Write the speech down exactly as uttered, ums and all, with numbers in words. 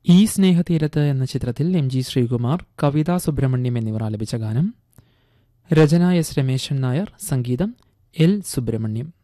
ഈ സ്നേഹതീരത്ത് എന്ന ചിത്രത്തിൽ എം ജി ശ്രീകുമാർ, കവിത സുബ്രഹ്മണ്യം എന്നിവർ ആലപിച്ച ഗാനം. രചന എസ് രമേശൻ നായർ, സംഗീതം എൽ സുബ്രഹ്മണ്യം.